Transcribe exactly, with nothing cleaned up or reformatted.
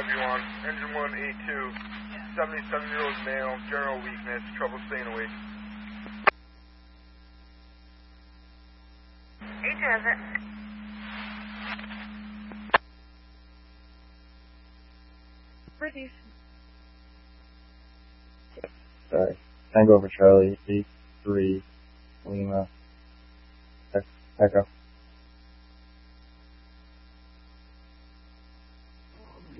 have you on. Engine one eight two, seventy-seven-year-old male, general weakness, trouble staying awake. eight two has it. British. Sorry. Tango over Charlie, eight three, Lima, Echo.